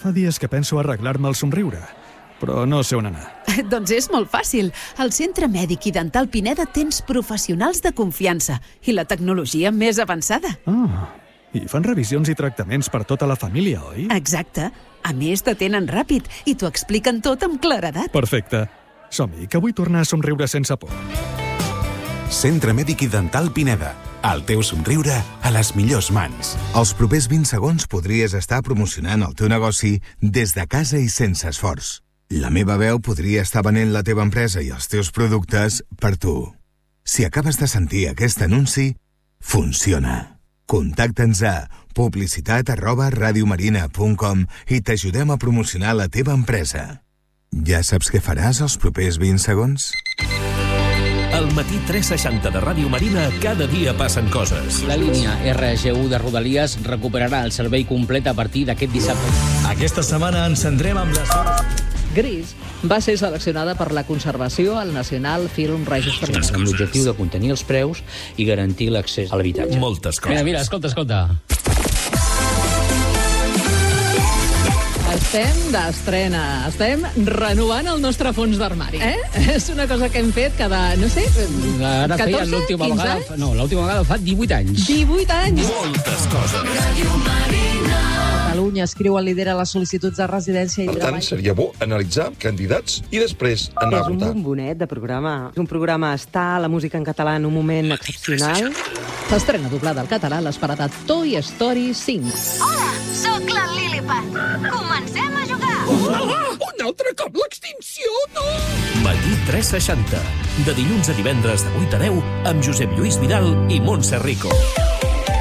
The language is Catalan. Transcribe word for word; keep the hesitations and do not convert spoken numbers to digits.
Fa dies que penso arreglar-me el somriure, però no sé on anar. Doncs és molt fàcil. Al Centre Mèdic i Dental Pineda tens professionals de confiança i la tecnologia més avançada. Ah, i fan revisions i tractaments per tota la família, oi? Exacte. A més, t'atenen ràpid i t'ho expliquen tot amb claredat. Perfecte. Som-hi, que vull tornar a somriure sense por. Centre Mèdic i Dental Pineda. El teu somriure a les millors mans. Els propers vint segons podries estar promocionant el teu negoci des de casa i sense esforç. La meva veu podria estar venent la teva empresa i els teus productes per tu. Si acabes de sentir aquest anunci, funciona. Contacta'ns a publicitat arroba radiomarina punt com i t'ajudem a promocionar la teva empresa. Ja saps què faràs els propers vint segons? Al matí tres seixanta de Ràdio Marina, cada dia passen coses. La línia R G U de Rodalies recuperarà el servei complet a partir d'aquest dissabte. Aquesta setmana encendrem amb les... Gris va ser seleccionada per la conservació al National Film Register amb l'objectiu de contenir els preus i garantir l'accés a l'habitatge. Moltes coses. Mira, mira, escolta, escolta. Estem d'estrena, estem renovant el nostre fons d'armari. Eh? És una cosa que hem fet cada, no sé, Ara feia catorze, l'última quinze vegada... anys? No, l'última vegada fa divuit anys. divuit anys! Moltes coses. Catalunya escriu el líder a les sol·licituds de residència i Per treball. tant, seria bo analitzar candidats i després anar a És un votar. bombonet de programa. És un programa està la música en català en un moment excepcional. S'estrena doblada al català l'esperada Toy Story cinc. Hola, sóc la Lilliput. Comencem a jugar. Oh, un altre cop l'extinció, no! Matí tres seixanta. De dilluns a divendres de vuit a deu amb Josep Lluís Vidal i Montse Rico.